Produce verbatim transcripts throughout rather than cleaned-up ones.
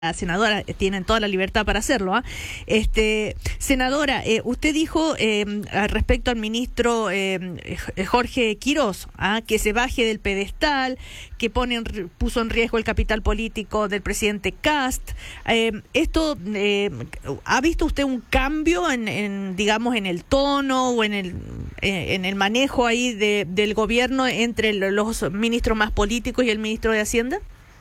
La senadora, tienen toda la libertad para hacerlo. ¿eh? Este, senadora, eh, usted dijo eh, respecto al ministro eh, Jorge Quirós, ¿ah? que se baje del pedestal, que pone en, puso en riesgo el capital político del presidente Kast. Eh, esto, eh, ¿ha visto usted un cambio en, en digamos, en el tono o en el, eh, en el manejo ahí de, del gobierno entre los ministros más políticos y el ministro de Hacienda?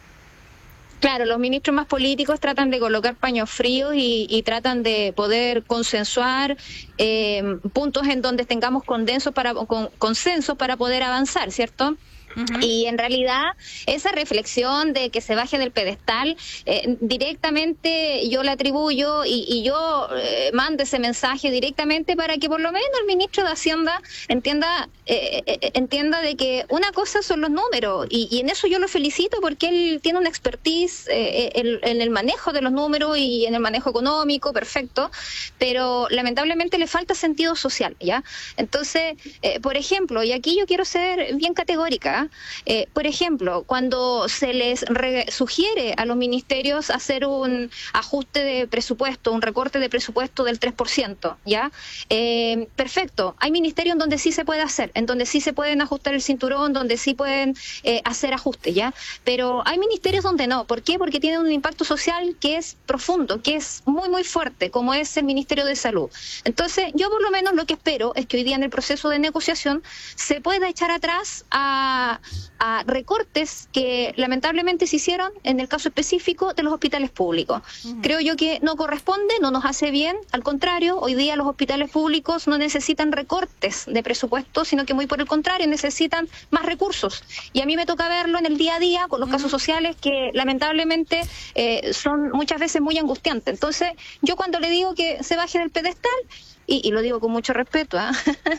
Claro, los ministros más políticos tratan de colocar paños fríos y, y tratan de poder consensuar eh, puntos en donde tengamos consenso para, con, consenso para poder avanzar, ¿cierto? Uh-huh. Y en realidad esa reflexión de que se baje del pedestal eh, directamente yo la atribuyo y, y yo eh, mando ese mensaje directamente para que por lo menos el ministro de Hacienda entienda eh, eh, entienda de que una cosa son los números y, y en eso yo lo felicito porque él tiene una expertise eh, en, en el manejo de los números y en el manejo económico, perfecto, pero lamentablemente le falta sentido social, ¿ya? Entonces, eh, por ejemplo, y aquí yo quiero ser bien categórica. Eh, por ejemplo, cuando se les sugiere a los ministerios hacer un ajuste de presupuesto, un recorte de presupuesto del tres por ciento, ¿ya? Eh, perfecto, hay ministerios en donde sí se puede hacer, en donde sí se pueden ajustar el cinturón, donde sí pueden eh, hacer ajustes, ¿ya? Pero hay ministerios donde no. ¿Por qué? Porque tienen un impacto social que es profundo, que es muy, muy fuerte, como es el Ministerio de Salud. Entonces, yo por lo menos lo que espero es que hoy día en el proceso de negociación se pueda echar atrás a a recortes que lamentablemente se hicieron en el caso específico de los hospitales públicos. Uh-huh. Creo yo que no corresponde, no nos hace bien, al contrario, hoy día los hospitales públicos no necesitan recortes de presupuesto, sino que muy por el contrario, necesitan más recursos. Y a mí me toca verlo en el día a día con los uh-huh. casos sociales que lamentablemente eh, son muchas veces muy angustiantes. Entonces, yo cuando le digo que se baje del pedestal, Y, y lo digo con mucho respeto, ¿eh?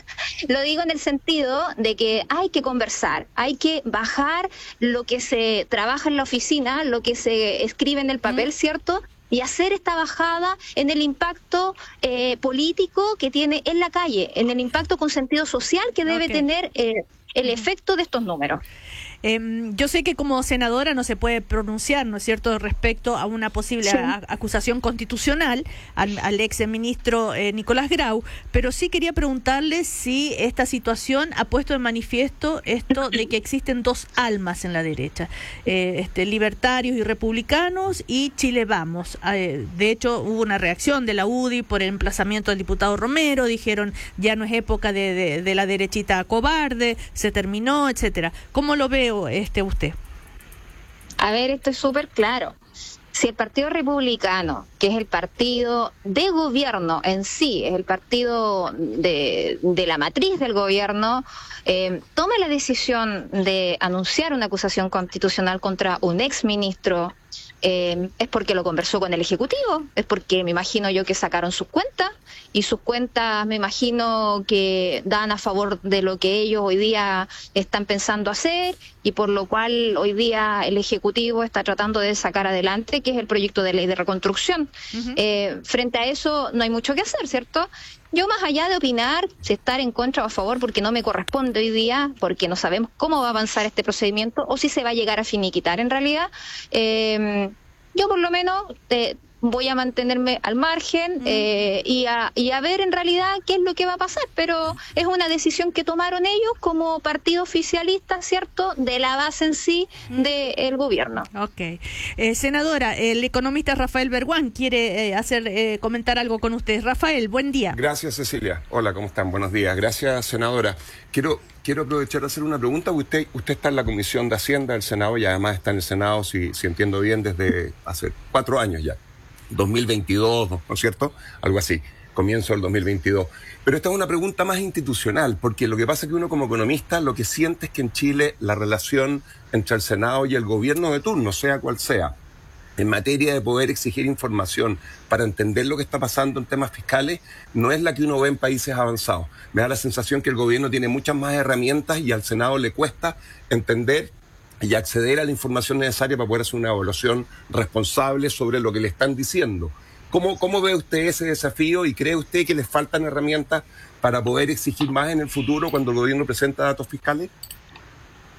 Lo digo en el sentido de que hay que conversar, hay que bajar lo que se trabaja en la oficina, lo que se escribe en el papel, mm. ¿cierto? Y hacer esta bajada en el impacto eh, político que tiene en la calle, en el impacto con sentido social que debe okay. tener eh, el efecto de estos números. Eh, yo sé que como senadora no se puede pronunciar, ¿no es cierto?, respecto a una posible sí. a, acusación constitucional al, al ex ministro eh, Nicolás Grau, pero sí quería preguntarle si esta situación ha puesto en manifiesto esto de que existen dos almas en la derecha, eh, este, libertarios y republicanos y Chile Vamos. Eh, de hecho, hubo una reacción de la U D I por el emplazamiento del diputado Romero, dijeron ya no es época de, de, de la derechita cobarde, se terminó, etcétera. ¿Cómo lo ve este usted? A ver, esto es súper claro. Si el Partido Republicano, que es el partido de gobierno en sí, es el partido de, de la matriz del gobierno, eh, toma la decisión de anunciar una acusación constitucional contra un exministro, eh, es porque lo conversó con el Ejecutivo, es porque me imagino yo que sacaron sus cuentas, y sus cuentas me imagino que dan a favor de lo que ellos hoy día están pensando hacer, y por lo cual hoy día el Ejecutivo está tratando de sacar adelante, que es el proyecto de ley de reconstrucción. Uh-huh. Eh, frente a eso no hay mucho que hacer, ¿cierto? Yo más allá de opinar, si estar en contra o a favor, porque no me corresponde hoy día, porque no sabemos cómo va a avanzar este procedimiento o si se va a llegar a finiquitar en realidad, eh, yo por lo menos eh, voy a mantenerme al margen mm. eh, y, a, y a ver en realidad qué es lo que va a pasar, pero es una decisión que tomaron ellos como partido oficialista, ¿cierto?, de la base en sí mm. del gobierno. Ok. Eh, senadora, el economista Rafael Berguán quiere eh, hacer eh, comentar algo con usted. Rafael, buen día. Gracias, Cecilia. Hola, ¿cómo están? Buenos días. Gracias, senadora. Quiero... Quiero aprovechar de hacer una pregunta. Usted usted está en la Comisión de Hacienda del Senado y además está en el Senado, si, si entiendo bien, desde hace cuatro años ya. dos mil veintidós, ¿no es cierto? Algo así, comienzo del dos mil veintidós. Pero esta es una pregunta más institucional, porque lo que pasa es que uno como economista lo que siente es que en Chile la relación entre el Senado y el gobierno de turno, sea cual sea, en materia de poder exigir información para entender lo que está pasando en temas fiscales, no es la que uno ve en países avanzados. Me da la sensación que el gobierno tiene muchas más herramientas y al Senado le cuesta entender y acceder a la información necesaria para poder hacer una evaluación responsable sobre lo que le están diciendo. ¿Cómo, cómo ve usted ese desafío y cree usted que les faltan herramientas para poder exigir más en el futuro cuando el gobierno presenta datos fiscales?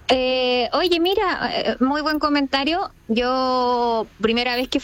Eh, oye, mira, eh, muy buen comentario. Yo, primera vez que